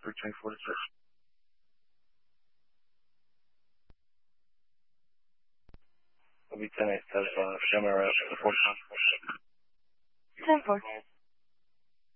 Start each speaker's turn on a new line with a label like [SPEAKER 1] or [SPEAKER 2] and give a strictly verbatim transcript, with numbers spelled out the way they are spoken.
[SPEAKER 1] three twenty-four to six. Will be ten eight, uh, Shamara, four.
[SPEAKER 2] ten four.